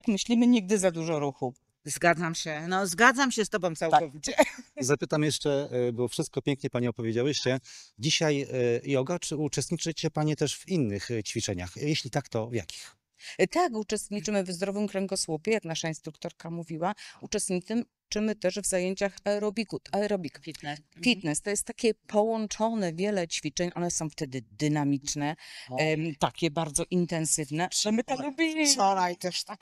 Myślimy nigdy za dużo ruchu. Zgadzam się, no zgadzam się z tobą całkowicie. Zapytam jeszcze, bo wszystko pięknie Panie opowiedziałyście. Dzisiaj joga, czy uczestniczycie Panie też w innych ćwiczeniach? Jeśli tak, to w jakich? Tak, uczestniczymy w zdrowym kręgosłupie, jak nasza instruktorka mówiła. Uczestniczymy też w zajęciach aerobiku. Aerobik. Fitness to jest takie połączone wiele ćwiczeń, one są wtedy dynamiczne, takie bardzo intensywne, że my to lubimy. Wczoraj też tak